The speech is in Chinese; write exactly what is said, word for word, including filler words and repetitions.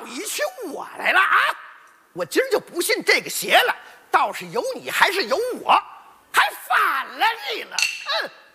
一去我来了啊！我今儿就不信这个邪了，倒是有你还是有我，还反了你了？嗯，